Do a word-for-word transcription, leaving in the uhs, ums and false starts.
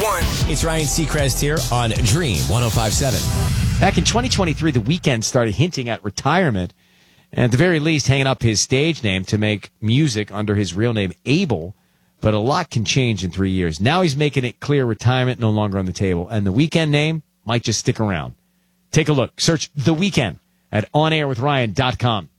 one. It's Ryan Seacrest here on Dream one oh five point seven. Back in twenty twenty-three, The Weeknd started hinting at retirement, and at the very least, hanging up his stage name to make music under his real name, Abel. But a lot can change in three years. Now he's making it clear retirement no longer on the table, and the Weeknd name might just stick around. Take a look. Search The Weeknd at on air with ryan dot com.